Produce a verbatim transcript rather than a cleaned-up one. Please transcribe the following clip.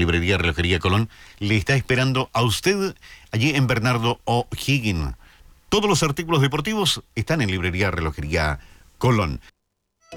Librería Relojería Colón le está esperando a usted allí en Bernardo O'Higgins. Todos los artículos deportivos están en Librería Relojería Colón.